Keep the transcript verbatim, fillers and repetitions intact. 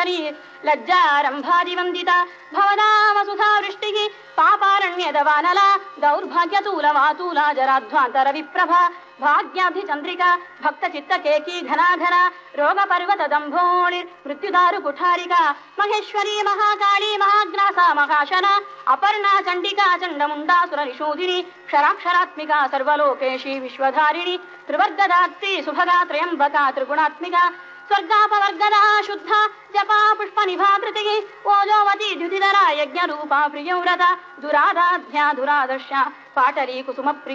शङ्करी लज्जारम्भादिवन्दिता भवदामसुधावृष्टिः पापारण्यदवानला दौर्भाग्यतूलमातूला जराध्वान्तरविप्रभा भाग्याभिचन्द्रिका भक्तचित्तकेकी घनाघना रोगपर्वतदम्भोणिर्मृत्युदारुकुठारिका महेश्वरी महाकाली महाग्रासा महाशना अपर्णा चण्डिका चण्डमुण्डासुरनिषूदिनी क्षराक्षरात्मिका सर्वलोकेशी विश्वधारिणी त्रिवर्गदात्री सुभगा त्रयम्बका त्रिगुणात्मिका स्वर्गापवर्गदा शुद्धा जपा पुष्पनिभा कृतिः ओजोवती द्युतिधरा यज्ञरूपा प्रियव्रता दुरादाध्या दुरादर्शा पाटली कुसुमप्रिया